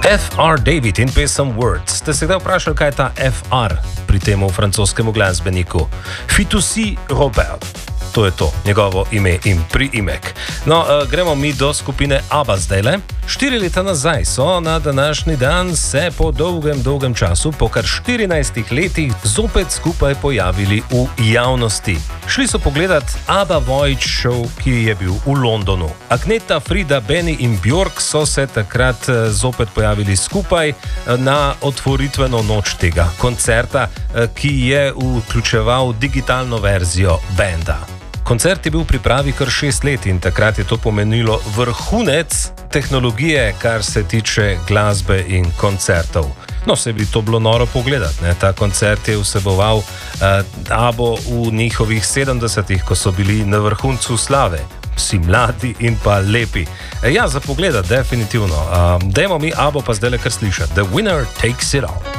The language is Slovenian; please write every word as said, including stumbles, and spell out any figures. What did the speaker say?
F R David in pesem Words. Ste se kdaj vprašali, kaj je ta F R pri tem francoskemu glasbeniku? Fitoussi Robert. To je to, njegovo ime in priimek. No, uh, gremo mi do skupine ABBA zdajle. Štiri leta nazaj so na današnji dan se po dolgem, dolgem času, po kar štirinajstih letih, zopet skupaj pojavili v javnosti. Šli so pogledat ABBA Voyage Show, ki je bil v Londonu. Agneta, Frida, Benny in Björk so se takrat zopet pojavili skupaj na otvoritveno noč tega koncerta, ki je vključeval digitalno verzijo benda. Koncert je bil v pripravi kar šest let in takrat je to pomenilo vrhunec tehnologije, kar se tiče glasbe in koncertov. No, se bi to bilo noro pogledati, ne? Ta koncert je vseboval uh, ABBO v njihovih sedemdesetih, ko so bili na vrhuncu slave. Vsi mladi in pa lepi. E, ja, za pogledat, definitivno. Uh, dajmo mi ABBO pa zdaj le kar slišati. The winner takes it all.